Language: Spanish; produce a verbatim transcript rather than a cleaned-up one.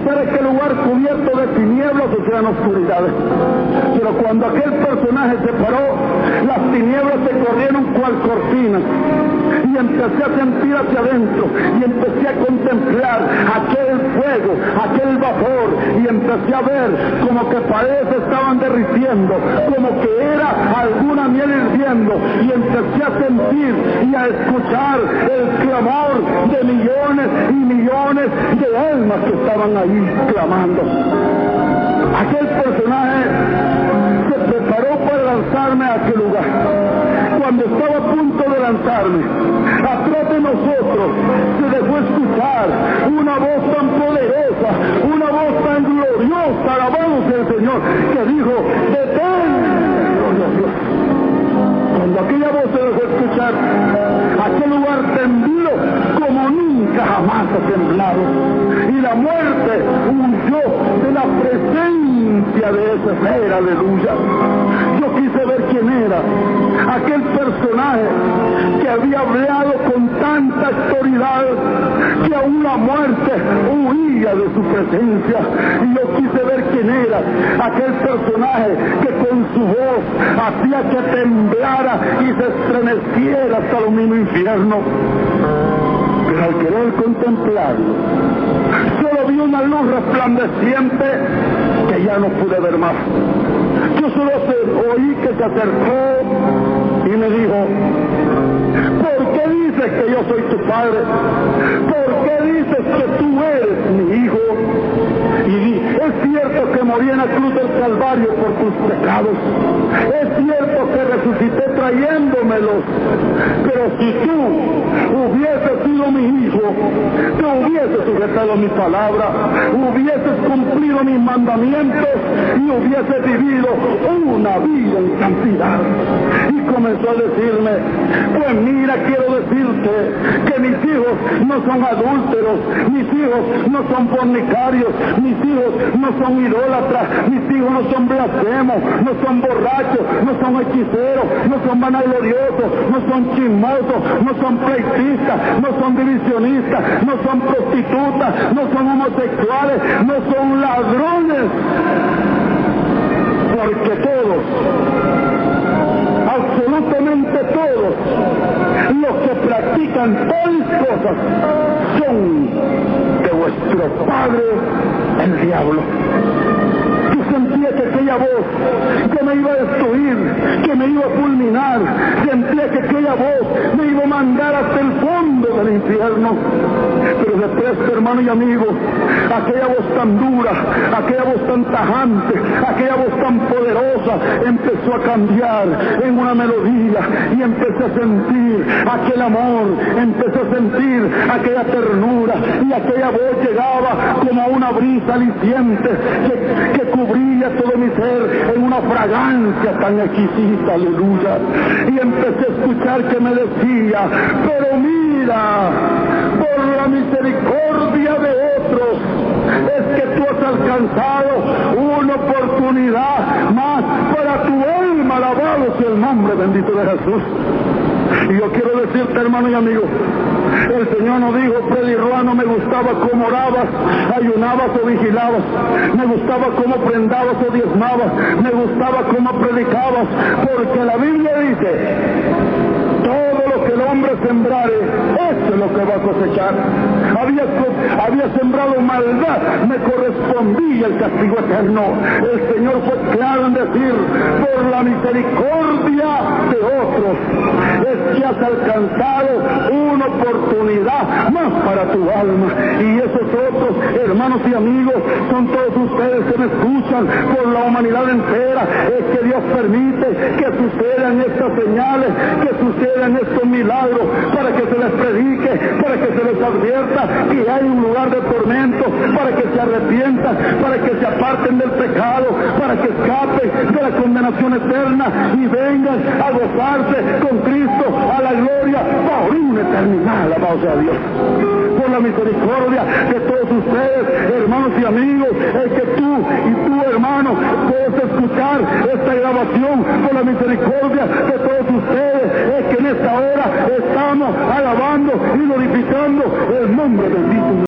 ser aquel lugar cubierto de tinieblas, o sea, en oscuridades. Pero cuando aquel personaje se paró, las tinieblas se corrieron cual cortinas, y empecé a sentir hacia adentro, y empecé a contemplar aquel fuego, aquel vapor, y empecé a ver como que paredes estaban derritiendo, como que era alguna miel hirviendo, y empecé a sentir y a escuchar el clamor de millones y millones de almas que estaban ahí clamando. Aquel personaje se preparó para lanzarme a aquel lugar. Cuando estaba a punto de lanzarme, atrás de nosotros se dejó escuchar una voz tan poderosa, una voz tan gloriosa, alabado sea el Señor, que dijo: detén, gloria a Dios. Cuando aquella voz se dejó escuchar, aquel lugar tembló como nunca jamás ha temblado, y la muerte huyó de la presencia de ese ser, aleluya. Yo quise ver quién era aquel personaje que había hablado con tanta autoridad que aún la muerte huía de su presencia, y yo quise ver quién era aquel personaje que con su voz hacía que temblara y se estremeciera hasta lo mismo infierno. Pero al querer contemplarlo, solo vi una luz resplandeciente que ya no pude ver más. Yo solo oí que se acercó y me dijo: ¿por qué dices que yo soy tu padre? ¿Por qué dices que tú eres mi hijo? Y di: es cierto que morí en la cruz del Calvario por tus pecados, es cierto que resucité trayéndomelos, pero si tú hubieses sido mi hijo, te hubieses sujetado a mi palabra, hubieses cumplido mis mandamientos y hubieses vivido una vida en santidad. Y comenzó a decirme: pues mira, quiero decirte que mis hijos no son adúlteros, mis hijos no son fornicarios, mis hijos no son idólatras, mis hijos no son blasfemos, no son borrachos, no son hechiceros, no son vanagloriosos, no son chismosos, no son pleitistas, no son divisionistas, no son prostitutas, no son homosexuales, no son ladrones. Porque todos, absolutamente todos, los que practican tales cosas son de vuestro padre el diablo. Yo sentía que aquella voz que me iba a destruir, que me iba a fulminar, sentía que aquella voz me iba a mandar hasta el fondo del infierno. Pero después, hermano y amigo, aquella voz tan dura, aquella voz tan tajante, aquella voz tan poderosa empezó a cambiar en una melodía, y empecé a sentir aquel amor, empecé a sentir aquella ternura, y aquella voz llegaba como una brisa aliciente que, que cubría todo mi ser en una fragancia tan exquisita, aleluya. Y empecé a escuchar que me decía: pero mira, por la misericordia de otros es que tú has alcanzado una oportunidad más para tu alma, alabado sea el nombre bendito de Jesús. Y yo quiero decirte, hermano y amigo, el Señor nos dijo: Predirroa, no me gustaba cómo orabas, ayunabas o vigilabas, me gustaba cómo prendabas o diezmabas, me gustaba cómo predicabas, porque la Biblia dice: todo lo que el hombre sembrare, eso es lo que va a cosechar. Había, había sembrado maldad, me correspondía el castigo eterno. El Señor fue claro en decir: por la misericordia de otros es que has alcanzado una oportunidad más para tu alma. Y esos otros, hermanos y amigos, son todos ustedes que me escuchan por la humanidad entera. Es que Dios permite que sucedan estas señales, que sucedan estos milagros, para que se les predique, para que se les advierta que hay un lugar de tormento, para que se arrepientan, para que se aparten del pecado, para que escapen de la condenación eterna y vengan a gozarse con Cristo a la gloria por una eternidad. Alabado sea Dios. Por la misericordia de todos ustedes, hermanos y amigos, es que tú y tú, hermano, puedes escuchar esta grabación. Por la misericordia de todos ustedes es que en esta hora estamos alabando y glorificando el nombre bendito